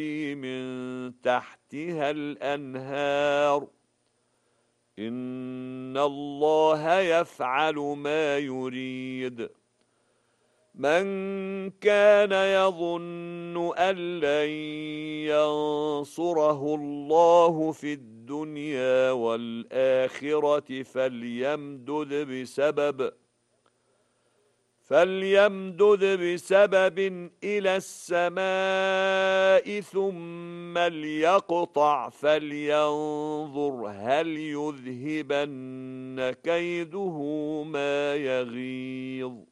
من تحتها الأنهار إن الله يفعل ما يريد. من كان يظن أن لن ينصره الله في الدنيا والآخرة فليمدد بسبب إلى السماء ثم ليقطع فلينظر هل يذهبن كيده ما يغيظ.